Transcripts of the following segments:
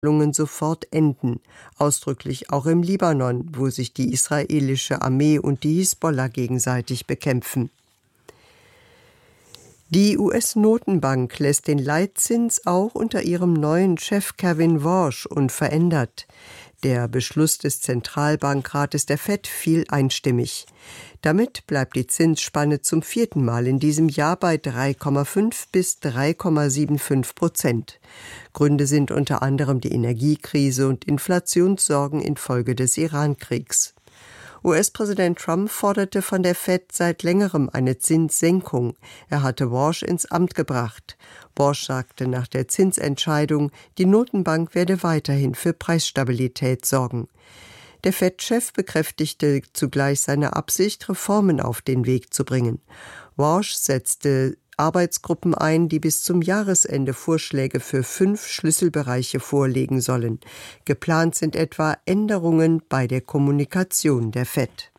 sofort enden, ausdrücklich auch im Libanon, wo sich die israelische Armee und die Hisbollah gegenseitig bekämpfen. Die US-Notenbank lässt den Leitzins auch unter ihrem neuen Chef Kevin Warsh unverändert. Der Beschluss des Zentralbankrates der FED fiel einstimmig. Damit bleibt die Zinsspanne zum 4. Mal in diesem Jahr bei 3,5 bis 3,75%. Gründe sind unter anderem die Energiekrise und Inflationssorgen infolge des Iran-Kriegs. US-Präsident Trump forderte von der FED seit längerem eine Zinssenkung. Er hatte Warsh ins Amt gebracht. Warsh sagte nach der Zinsentscheidung, die Notenbank werde weiterhin für Preisstabilität sorgen. Der FED-Chef bekräftigte zugleich seine Absicht, Reformen auf den Weg zu bringen. Warsh setzte Arbeitsgruppen ein, die bis zum Jahresende Vorschläge für 5 Schlüsselbereiche vorlegen sollen. Geplant sind etwa Änderungen bei der Kommunikation der FED.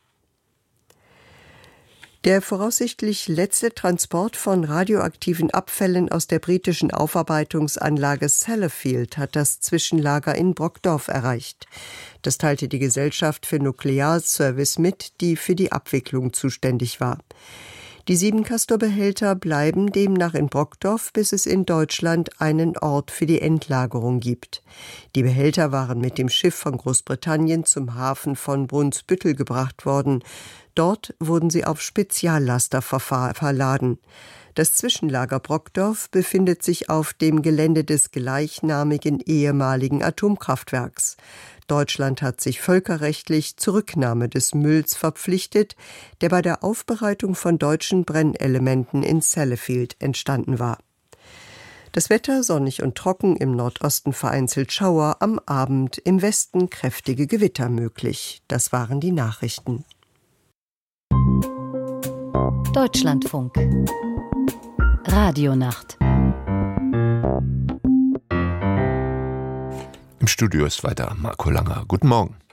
Der voraussichtlich letzte Transport von radioaktiven Abfällen aus der britischen Aufarbeitungsanlage Sellafield hat das Zwischenlager in Brockdorf erreicht. Das teilte die Gesellschaft für Nuklearservice mit, die für die Abwicklung zuständig war. Die 7 Castor-Behälter bleiben demnach in Brockdorf, bis es in Deutschland einen Ort für die Endlagerung gibt. Die Behälter waren mit dem Schiff von Großbritannien zum Hafen von Brunsbüttel gebracht worden. Dort wurden sie auf Speziallaster verladen. Das Zwischenlager Brockdorf befindet sich auf dem Gelände des gleichnamigen ehemaligen Atomkraftwerks. Deutschland hat sich völkerrechtlich zur Rücknahme des Mülls verpflichtet, der bei der Aufbereitung von deutschen Brennelementen in Sellafield entstanden war. Das Wetter sonnig und trocken, im Nordosten vereinzelt Schauer, am Abend im Westen kräftige Gewitter möglich. Das waren die Nachrichten. Deutschlandfunk Radionacht. Im Studio ist weiter Marco Langer. Guten Morgen.